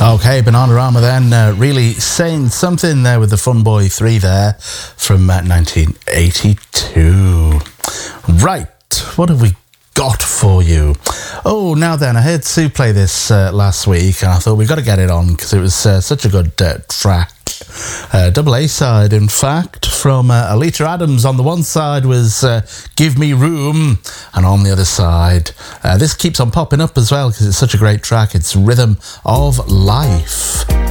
Okay, Bananarama then really saying something there with the Fun Boy 3 there from 1982. Right, what have we got for you? Oh, now then, I heard Sue play this last week and I thought we've got to get it on because it was such a good track. Double A side, in fact, from Alita Adams. On the one side was Give Me Room, and on the other side, this keeps on popping up as well because it's such a great track. It's Rhythm of Life.